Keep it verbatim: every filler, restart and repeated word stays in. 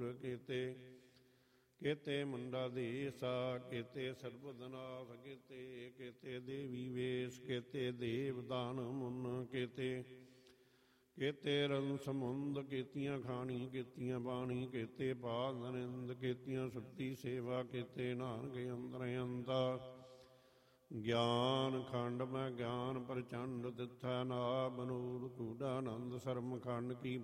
ਕੀਤੇ ਕੀਤੇ ਮੁੰਡਾ ਦੇਸਾ ਕੀਤੇ ਸਰਬਦਨਾਸ ਕੀਤੇ ਕੀਤੇ ਦੇਵੀ ਵੇਸ ਕੀਤੇ ਦੇਵ ਦਾਨ ਮੁੰਨ ਕੀਤੇ ਕੀਤੇ ਰਨ ਸਮੁੰਦ ਕੀਤੀਆਂ ਖਾਣੀ ਕੀਤੀਆਂ ਬਾਣੀ ਕੀਤੇ ਪਾਲ ਨਰਿੰਦ ਕੀਤੀਆਂ ਸੁਰਤੀ ਸੇਵਾ ਕੀਤੇ ਨਾਨਕ ਅੰਦਰ ਅੰਤਾ ਗਿਆਨ ਖੰਡ ਮੈਂ ਗਿਆਨ ਪ੍ਰਚੰਡ ਤਿੱਥੈ ਨਾ ਬਨੂਰ ਕੂੜਾਨੰਦ ਸਰਮ ਖੰਡ ਕੀ